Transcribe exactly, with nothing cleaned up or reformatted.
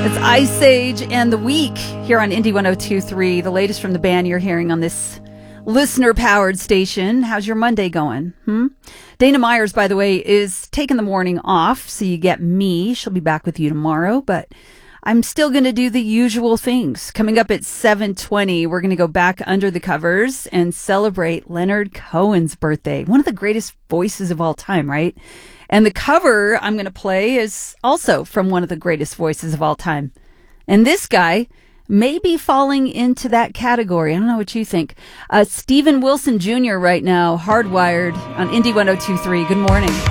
It's Ice Age and The Week here on Indie one oh two point three, the latest from the band you're hearing on this listener-powered station. How's your Monday going? Hmm? Dana Myers, by the way, is taking the morning off, so you get me. She'll be back with you tomorrow, but I'm still going to do the usual things. Coming up at seven twenty, we're going to go back under the covers and celebrate Leonard Cohen's birthday. One of the greatest voices of all time, right? And the cover I'm going to play is also from one of the greatest voices of all time. And this guy may be falling into that category. I don't know what you think. Uh, Steven Wilson Junior right now, Hardwired on Indie one oh two point three. Good morning.